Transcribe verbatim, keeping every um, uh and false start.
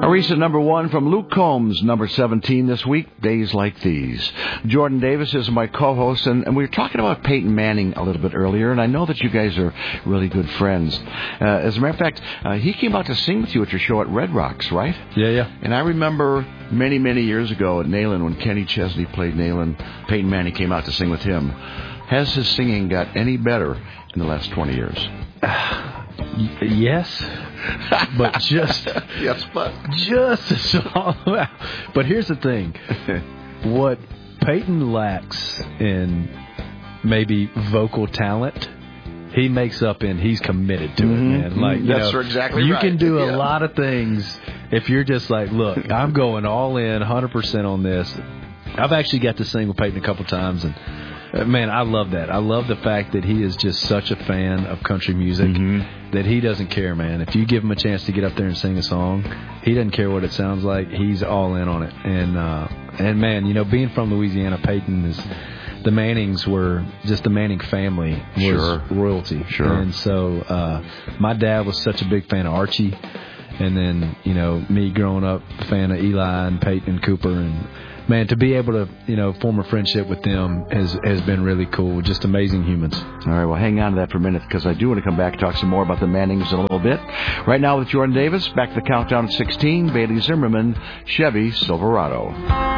A recent number one from Luke Combs, number seventeen this week, Days Like These. Jordan Davis is my co-host, and, and we were talking about Peyton Manning a little bit earlier, and I know that you guys are really good friends. Uh, as a matter of fact, uh, he came out to sing with you at your show at Red Rocks, right? Yeah, yeah. And I remember many, many years ago at Nayland, when Kenny Chesney played Nayland, Peyton Manning came out to sing with him. Has his singing got any better in the last twenty years? Yes, but just yes, but just a song. But here's the thing: what Peyton lacks in maybe vocal talent, he makes up in he's committed to mm-hmm. it, man. Like you that's know, exactly you right. can do yeah. a lot of things if you're just like, look, I'm going all in, one hundred percent on this. I've actually got to sing with Peyton a couple times, and man, I love that. I love the fact that he is just such a fan of country music mm-hmm. that he doesn't care, man. If you give him a chance to get up there and sing a song, he doesn't care what it sounds like. He's all in on it. And, uh, and man, you know, being from Louisiana, Peyton is... The Mannings were just the Manning family was sure. royalty. Sure. And so uh, my dad was such a big fan of Archie. And then, you know, me growing up, a fan of Eli and Peyton and Cooper. And, man, to be able to, you know, form a friendship with them has, has been really cool. Just amazing humans. All right, well, hang on to that for a minute because I do want to come back and talk some more about the Mannings in a little bit. Right now with Jordan Davis, back to the countdown at sixteen, Bailey Zimmerman, Chevy Silverado.